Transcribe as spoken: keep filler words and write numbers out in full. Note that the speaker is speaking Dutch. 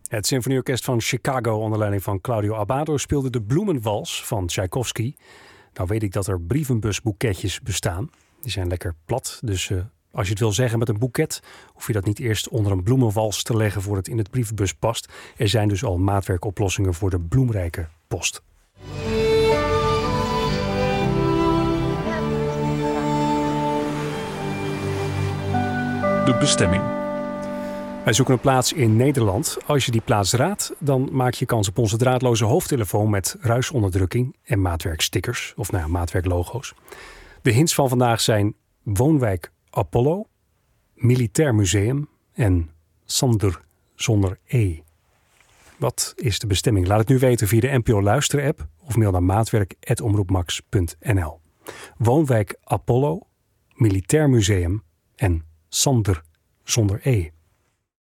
Het symfonieorkest van Chicago onder leiding van Claudio Abbado speelde de Bloemenwals van Tchaikovsky. Nou weet ik dat er brievenbusboeketjes bestaan. Die zijn lekker plat, dus uh, als je het wil zeggen met een boeket, hoef je dat niet eerst onder een bloemenwals te leggen voordat het in het brievenbus past. Er zijn dus al maatwerkoplossingen voor de bloemrijke post. De bestemming. Wij zoeken een plaats in Nederland. Als je die plaats raadt, dan maak je kans op onze draadloze hoofdtelefoon met ruisonderdrukking en maatwerkstickers, of nou ja, maatwerklogo's. De hints van vandaag zijn Woonwijk Apollo, Militair Museum en Sander zonder E. Wat is de bestemming? Laat het nu weten via de N P O Luister-app of mail naar maatwerk apenstaartje omroepmax punt n l. Woonwijk Apollo, Militair Museum en Sander zonder E.